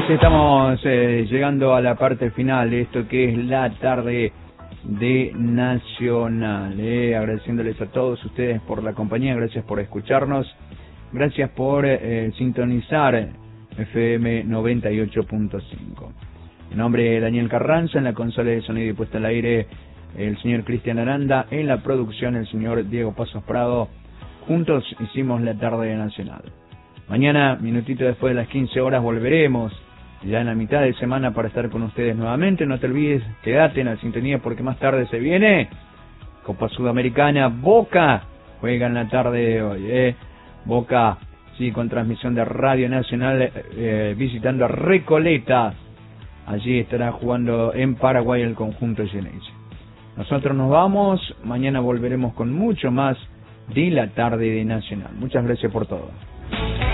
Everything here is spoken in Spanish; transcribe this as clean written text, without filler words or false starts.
Estamos llegando a la parte final de esto que es la tarde de Nacional. Agradeciéndoles a todos ustedes por la compañía, gracias por escucharnos, gracias por sintonizar FM 98.5. En nombre de Daniel Carranza, en la consola de sonido y puesta al aire, el señor Cristian Aranda, en la producción el señor Diego Pasos Prado. Juntos hicimos la tarde de Nacional. Mañana, minutito después de las 15 horas, volveremos ya en la mitad de semana para estar con ustedes nuevamente. No te olvides, quédate en la sintonía porque más tarde se viene Copa Sudamericana. Boca juega en la tarde de hoy. Boca, sí, con transmisión de Radio Nacional, visitando a Recoleta. Allí estará jugando en Paraguay el conjunto Geneise. Nosotros nos vamos. Mañana volveremos con mucho más de la tarde de Nacional. Muchas gracias por todo.